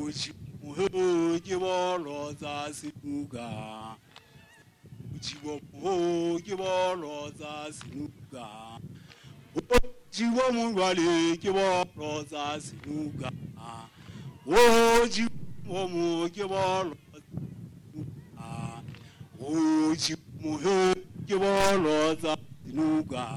Chiwo Gibolo Zasinuga. Chiwo Gibolo Zasinuga. Chiwo Mungwali Gibolo Zasinuga. Chiwo Gibolo. Chiwo Gibolo Zasinuga.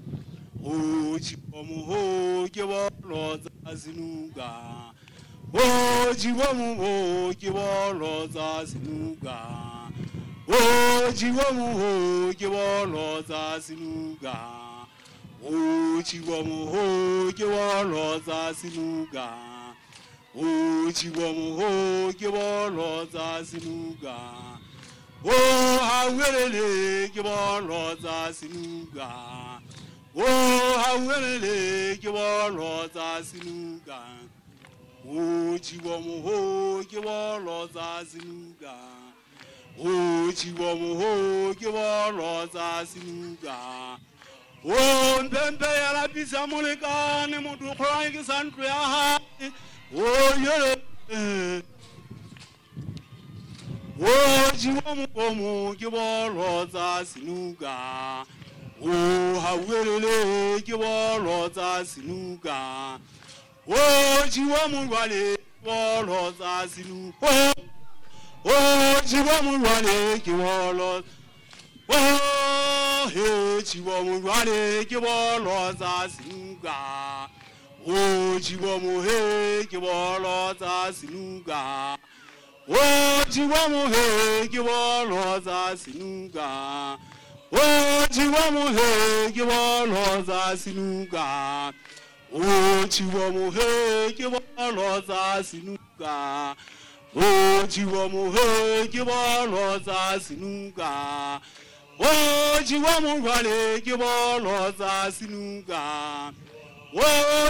Chiwo Gibolo Zasinuga. Oh, Chiwamu, Kiwalo Zasinuga. Oh, Chiwamu, Kiwalo Zasinuga. Oh, Chiwamu, Kiwalo Zasinuga. Oh, Chiwamu, Kiwalo Zasinuga. Oh, how will Kiwalo Zasinuga. Oh, how will Kiwalo Zasinuga. Oh, Chiwamu, Kiwalo Zasinuga. Oh, Chiwamu, Kiwalo Zasinuga. Oh, Mpempe ya la pisa mulika ni mutu kwa ingi santu ya hai. Oh, yele. Oh, Chiwamu, Kiwalo Zasinuga. Oh, hawelele Kiwalo Zasinuga. Oh, Chiwamu Wale, Kiwalo Zasinuga. Oh, Chiwamu Wale, Kiwalo. Oh, hey, Chiwamu Wale, Kiwalo Zasinuga. Oh, Chiwamu, hey, Kiwalo Zasinuga. Oh, Chiwamu, hey, Kiwalo Zasinuga. Oh, Chiwamu, hey, Kiwalo Zasinuga. Oh, Chiwamu, hey, Kiwalo Zasinuga. Oh, Chiwamu, hey, Kiwalo Zasinuga. Oh, Chiwamu, Wale, Kiwalo Zasinuga. Oh,